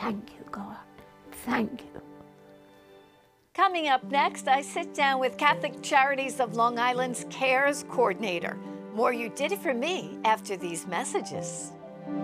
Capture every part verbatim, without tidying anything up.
Thank you, God. Thank you. Coming up next, I sit down with Catholic Charities of Long Island's CARES coordinator. More You Did It For Me after these messages.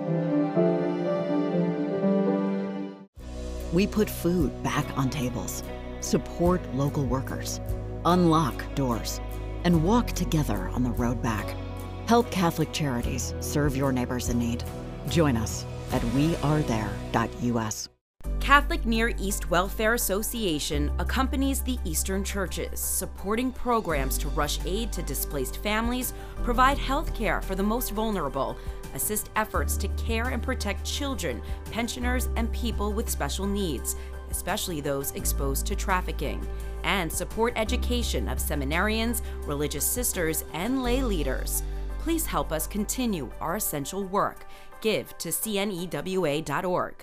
We put food back on tables, support local workers, unlock doors, and walk together on the road back. Help Catholic Charities serve your neighbors in need. Join us at we are there dot U S. Catholic Near East Welfare Association accompanies the Eastern churches, supporting programs to rush aid to displaced families, provide health care for the most vulnerable, assist efforts to care and protect children, pensioners, and people with special needs, especially those exposed to trafficking, and support education of seminarians, religious sisters, and lay leaders. Please help us continue our essential work. Give to C N E W A dot org.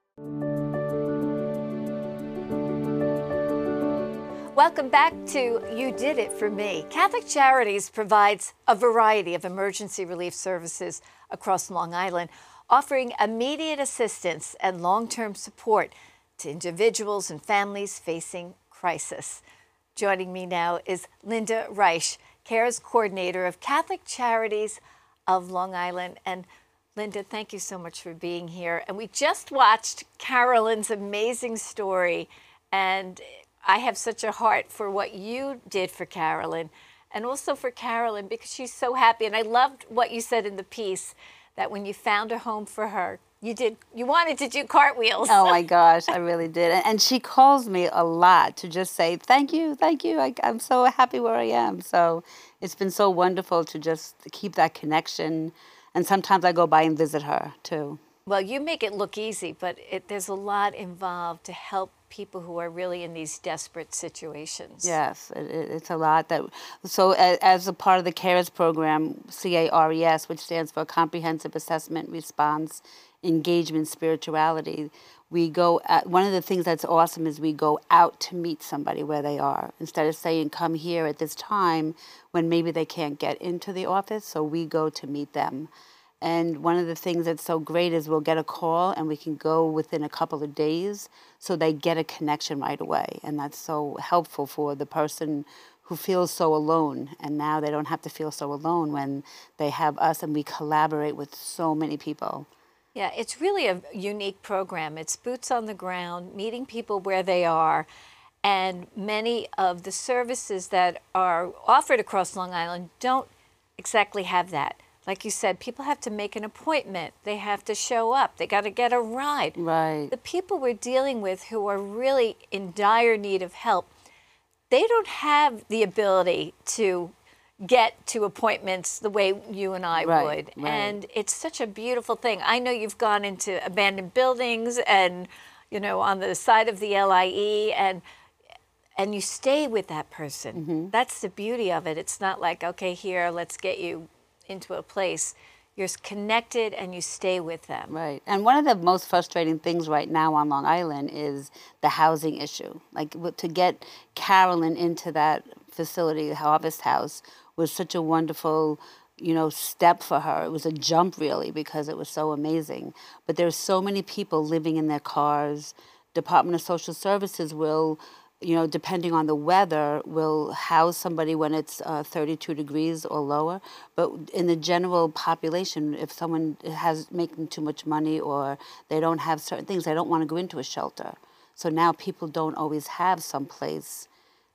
Welcome back to You Did It For Me. Catholic Charities provides a variety of emergency relief services across Long Island, offering immediate assistance and long-term support to individuals and families facing crisis. Joining me now is Linda Reich, CARES coordinator of Catholic Charities of Long Island. And Linda, thank you so much for being here. And we just watched Carolyn's amazing story, and I have such a heart for what you did for Carolyn and also for Carolyn because she's so happy. And I loved what you said in the piece, that when you found a home for her, you did, you wanted to do cartwheels. Oh my gosh, I really did. And she calls me a lot to just say, thank you, thank you. I, I'm so happy where I am. So it's been so wonderful to just keep that connection. And sometimes I go by and visit her too. Well, you make it look easy, but it, there's a lot involved to help people who are really in these desperate situations. Yes, it, it's a lot. That So as, as a part of the CARES program, C A R E S, which stands for Comprehensive Assessment, Response, Engagement, Spirituality, we go, at, one of the things that's awesome is we go out to meet somebody where they are. Instead of saying, come here at this time, when maybe they can't get into the office, so we go to meet them. And one of the things that's so great is we'll get a call and we can go within a couple of days so they get a connection right away. And that's so helpful for the person who feels so alone. And now they don't have to feel so alone when they have us and we collaborate with so many people. Yeah, it's really a unique program. It's boots on the ground, meeting people where they are. And many of the services that are offered across Long Island don't exactly have that. Like you said, people have to make an appointment. They have to show up. They got to get a ride. Right. The people we're dealing with who are really in dire need of help, they don't have the ability to get to appointments the way you and I right, would. Right. And it's such a beautiful thing. I know you've gone into abandoned buildings and, you know, on the side of the L I E, and and you stay with that person. Mm-hmm. That's the beauty of it. It's not like, okay, here, let's get you into a place. You're connected and you stay with them. Right. And one of the most frustrating things right now on Long Island is the housing issue. Like to get Carolyn into that facility, the Harvest House, was such a wonderful, you know, step for her. It was a jump really because it was so amazing. But there's so many people living in their cars. Department of Social Services will, you know, depending on the weather, will house somebody when it's uh, thirty-two degrees or lower. But in the general population, if someone has making too much money or they don't have certain things, they don't want to go into a shelter. So now people don't always have some place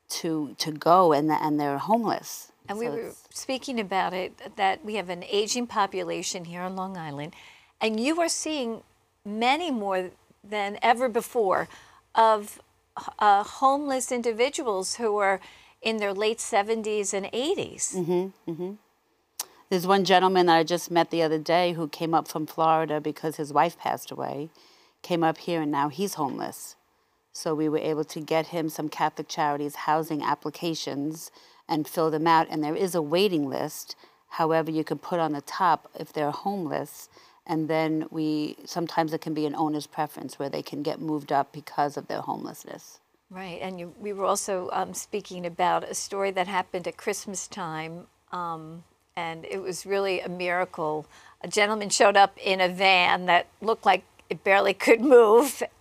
to to go, and the, and they're homeless. And so we were speaking about it, that we have an aging population here on Long Island, and you are seeing many more than ever before of Uh, homeless individuals who are in their late seventies and eighties. Mm-hmm, mm-hmm. There's one gentleman that I just met the other day who came up from Florida because his wife passed away, came up here, and now he's homeless. So we were able to get him some Catholic Charities housing applications and fill them out. And there is a waiting list. However, you can put on the top if they're homeless. And then we, sometimes it can be an owner's preference where they can get moved up because of their homelessness. Right, and you, we were also um, speaking about a story that happened at Christmas time, um, and it was really a miracle. A gentleman showed up in a van that looked like it barely could move.